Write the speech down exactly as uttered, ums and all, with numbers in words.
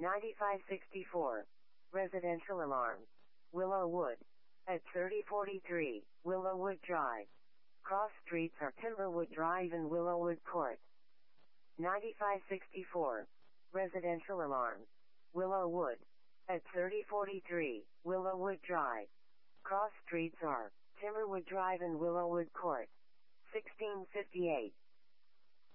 ninety-five sixty-four. Residential alarm. Willowwood. At thirty forty-three, Willowwood Drive. Cross streets are Timberwood Drive and Willowwood Court. ninety-five sixty-four. Residential alarm. Willowwood. At thirty forty-three, Willowwood Drive. Cross streets are Timberwood Drive and Willowwood Court. sixteen fifty-eight.